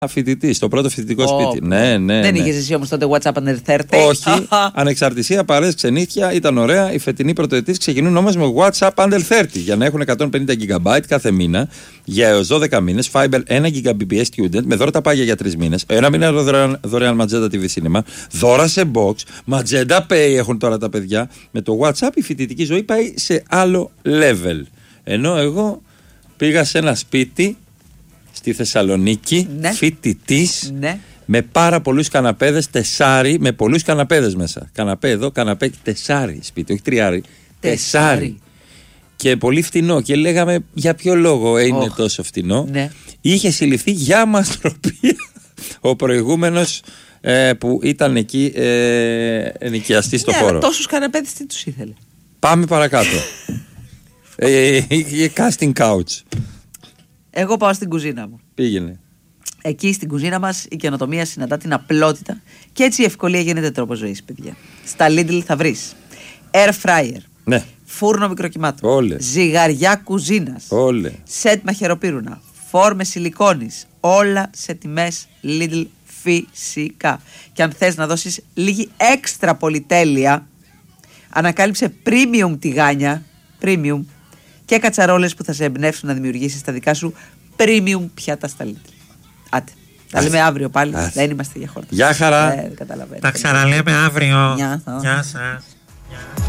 Φοιτητή, στο πρώτο φοιτητικό σπίτι. Ναι. Δεν είχες εσύ όμως τότε WhatsApp under 30? Όχι. Ανεξαρτησία, παρέες, ξενύχια, ήταν ωραία. Οι φετινοί πρωτοετής ξεκινούν όμως με WhatsApp under 30 για να έχουν 150 GB κάθε μήνα για έως 12 μήνες. Fiber 1 Gbps student με δώρα τα πάγια για 3 μήνες. Ένα μήνα δωρεάν Magenta TV Cinema. Δώρα σε box. Magenta Pay έχουν τώρα τα παιδιά. Με το WhatsApp η φοιτητική ζωή πάει σε άλλο level. Ενώ εγώ πήγα σε ένα σπίτι στη Θεσσαλονίκη, ναι. Φοιτητής, ναι. Με πάρα πολλούς καναπέδες, 4, με πολλούς καναπέδες μέσα. Καναπέ εδώ, καναπέ 4 σπίτι, όχι 3, 4. Και πολύ φτηνό. Και λέγαμε για ποιο λόγο είναι τόσο φτηνό. Ναι. Είχε συλληφθεί για μαστροπία ο προηγούμενος που ήταν εκεί ενοικιαστής στο χώρο. Τόσους καναπέδες τι τους ήθελε? Πάμε παρακάτω. Casting couch. Εγώ πάω στην κουζίνα μου. Πήγαινε. Εκεί στην κουζίνα μας η καινοτομία συναντά την απλότητα και έτσι η ευκολία γίνεται τρόπος ζωής, παιδιά. Στα Lidl θα βρεις air fryer, ναι. Φούρνο μικροκυμάτων, όλε. Ζυγαριά κουζίνας, όλε. Σετ μαχαιροπύρουνα, φόρμες σιλικόνης, όλα σε τιμές Lidl φυσικά. Και αν θες να δώσεις λίγη έξτρα πολυτέλεια, ανακάλυψε premium τηγάνια, premium, και κατσαρόλες που θα σε εμπνεύσουν να δημιουργήσεις τα δικά σου premium πιάτα στα Lidl. Άτε. Τα λέμε αύριο πάλι. Δεν είμαστε για χόρτα. Γεια χαρά. Τα ξαναλέμε αύριο. Γεια σας.